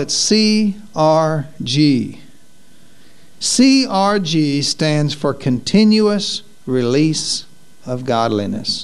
It's CRG. CRG stands for Continuous Release of Godliness.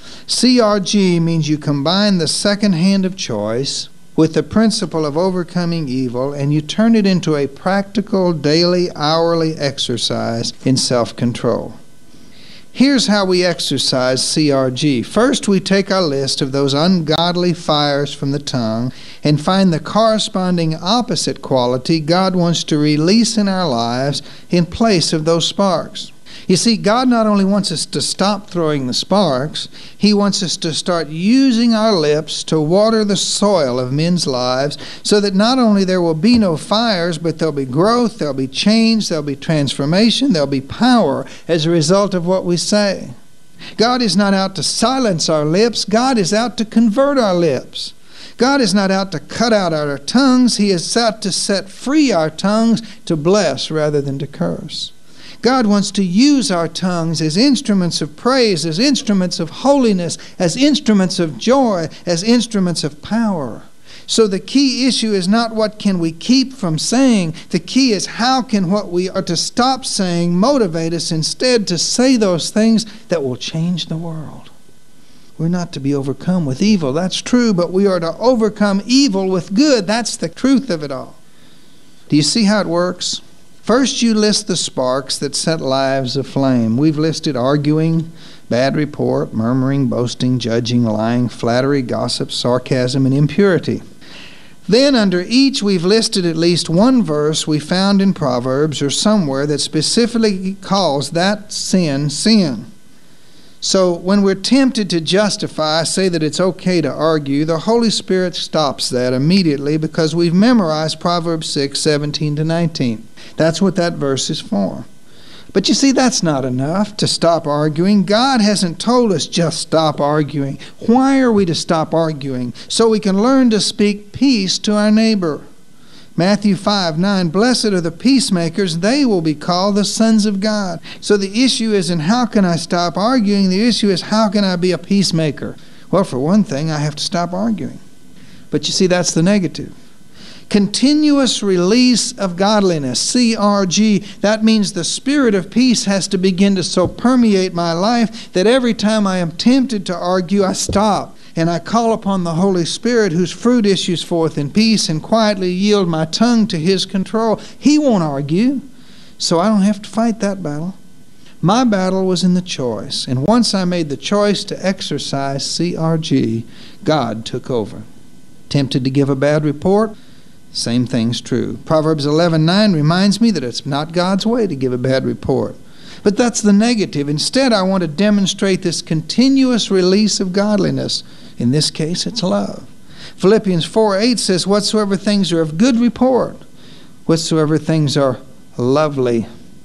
CRG means you combine the second hand of choice with the principle of overcoming evil, and you turn it into a practical, daily, hourly exercise in self-control. Here's how we exercise CRG. First, we take our list of those ungodly fires from the tongue and find the corresponding opposite quality God wants to release in our lives in place of those sparks. You see, God not only wants us to stop throwing the sparks, He wants us to start using our lips to water the soil of men's lives so that not only there will be no fires, but there'll be growth, there'll be change, there'll be transformation, there'll be power as a result of what we say. God is not out to silence our lips. God is out to convert our lips. God is not out to cut out our tongues. He is out to set free our tongues to bless rather than to curse. God wants to use our tongues as instruments of praise, as instruments of holiness, as instruments of joy, as instruments of power. So the key issue is not what can we keep from saying. The key is how can what we are to stop saying motivate us instead to say those things that will change the world. We're not to be overcome with evil, that's true, but we are to overcome evil with good. That's the truth of it all. Do you see how it works? First, you list the sparks that set lives aflame. We've listed arguing, bad report, murmuring, boasting, judging, lying, flattery, gossip, sarcasm, and impurity. Then under each we've listed at least one verse we found in Proverbs or somewhere that specifically calls that sin, sin. So when we're tempted to justify, say that it's okay to argue, the Holy Spirit stops that immediately because we've memorized Proverbs 6:17-19. That's what that verse is for. But you see, that's not enough to stop arguing. God hasn't told us just stop arguing. Why are we to stop arguing? So we can learn to speak peace to our neighbor. Matthew 5:9, blessed are the peacemakers, they will be called the sons of God. So the issue isn't how can I stop arguing, the issue is how can I be a peacemaker? Well, for one thing, I have to stop arguing. But you see, that's the negative. Continuous release of godliness, CRG, that means the spirit of peace has to begin to so permeate my life that every time I am tempted to argue, I stop. And I call upon the Holy Spirit whose fruit issues forth in peace and quietly yield my tongue to His control. He won't argue, so I don't have to fight that battle. My battle was in the choice. And once I made the choice to exercise CRG, God took over. Tempted to give a bad report? Same thing's true. Proverbs 11:9 reminds me that it's not God's way to give a bad report. But that's the negative. Instead, I want to demonstrate this continuous release of godliness. In this case, it's love. Philippians 4:8 says, whatsoever things are of good report, whatsoever things are lovely.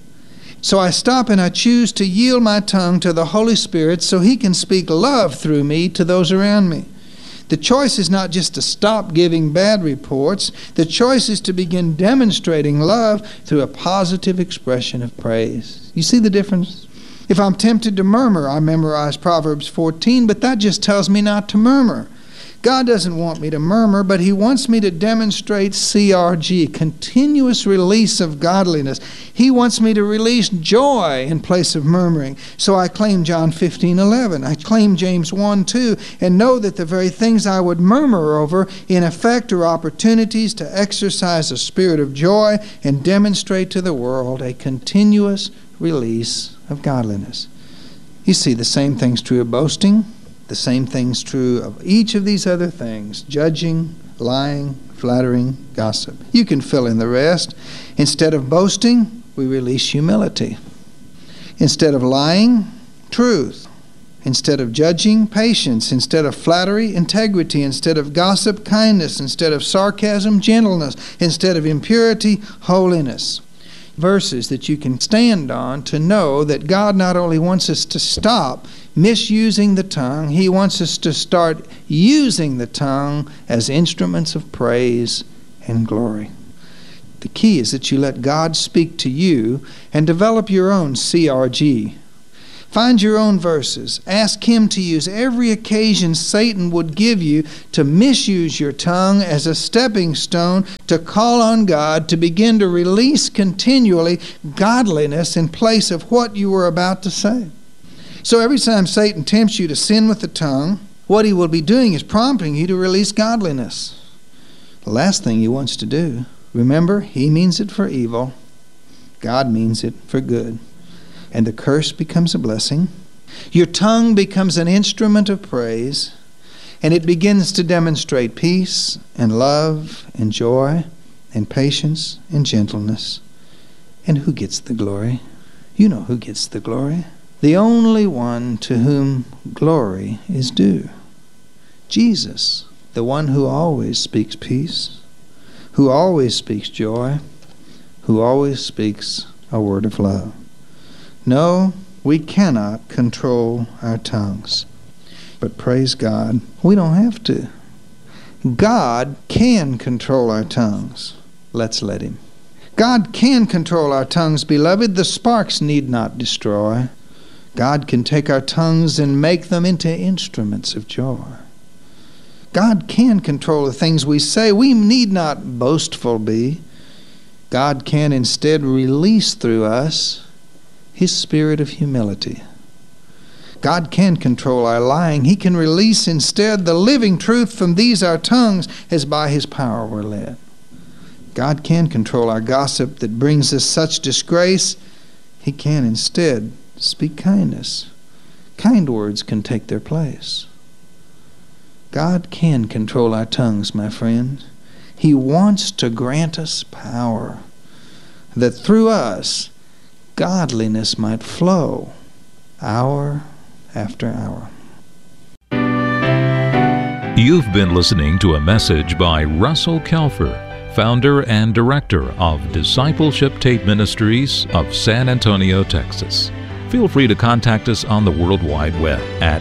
So I stop and I choose to yield my tongue to the Holy Spirit so He can speak love through me to those around me. The choice is not just to stop giving bad reports. The choice is to begin demonstrating love through a positive expression of praise. You see the difference? If I'm tempted to murmur, I memorize Proverbs 14, but that just tells me not to murmur. God doesn't want me to murmur, but He wants me to demonstrate CRG, continuous release of godliness. He wants me to release joy in place of murmuring. So I claim John 15:11. I claim James 1:2, and know that the very things I would murmur over, in effect, are opportunities to exercise a spirit of joy and demonstrate to the world a continuous release of godliness. You see, the same thing's true of boasting. The same thing's true of each of these other things: judging, lying, flattering, gossip. You can fill in the rest. Instead of boasting, we release humility. Instead of lying, truth. Instead of judging, patience. Instead of flattery, integrity. Instead of gossip, kindness. Instead of sarcasm, gentleness. Instead of impurity, holiness. Verses that you can stand on to know that God not only wants us to stop misusing the tongue, He wants us to start using the tongue as instruments of praise and glory. The key is that you let God speak to you and develop your own CRG. Find your own verses. Ask Him to use every occasion Satan would give you to misuse your tongue as a stepping stone to call on God to begin to release continually godliness in place of what you were about to say. So every time Satan tempts you to sin with the tongue, what he will be doing is prompting you to release godliness. The last thing he wants to do, remember, he means it for evil. God means it for good. And the curse becomes a blessing. Your tongue becomes an instrument of praise, and it begins to demonstrate peace and love and joy and patience and gentleness. And who gets the glory? You know who gets the glory. The only one to whom glory is due. Jesus, the one who always speaks peace, who always speaks joy, who always speaks a word of love. No, we cannot control our tongues. But praise God, we don't have to. God can control our tongues. Let's let Him. God can control our tongues, beloved. The sparks need not destroy. God can take our tongues and make them into instruments of joy. God can control the things we say. We need not boastful be. God can instead release through us His spirit of humility. God can control our lying. He can release instead the living truth from these our tongues as by His power we're led. God can control our gossip that brings us such disgrace. He can instead speak kindness. Kind words can take their place. God can control our tongues, my friend. He wants to grant us power that through us godliness might flow hour after hour. You've been listening to a message by Russell Kelfer, founder and director of Discipleship Tape Ministries of San Antonio, Texas. Feel free to contact us on the World Wide Web at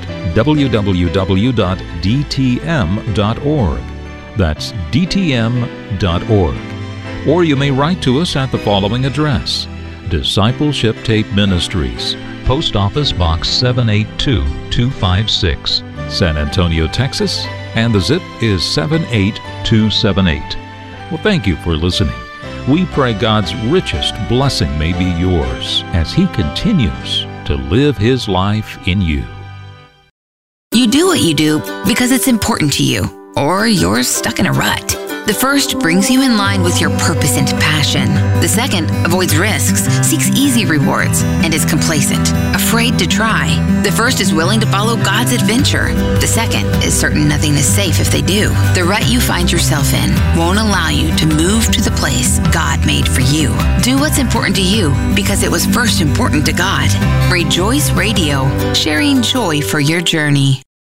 www.dtm.org. That's dtm.org. Or you may write to us at the following address: Discipleship Tape Ministries, Post Office Box 782256, San Antonio, Texas, and the zip is 78278. Well, thank you for listening. We pray God's richest blessing may be yours as He continues to live His life in you. You do what you do because it's important to you, or you're stuck in a rut. The first brings you in line with your purpose and passion. The second avoids risks, seeks easy rewards, and is complacent, afraid to try. The first is willing to follow God's adventure. The second is certain nothing is safe if they do. The rut you find yourself in won't allow you to move to the place God made for you. Do what's important to you because it was first important to God. Rejoice Radio, sharing joy for your journey.